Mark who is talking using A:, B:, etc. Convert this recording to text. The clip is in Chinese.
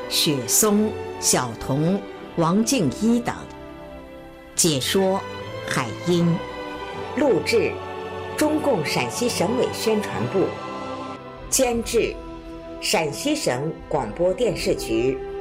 A: 雪松、小童、王静一等。解说海英。
B: 录制中共陕西省委宣传部。监制陕西省广播电视局。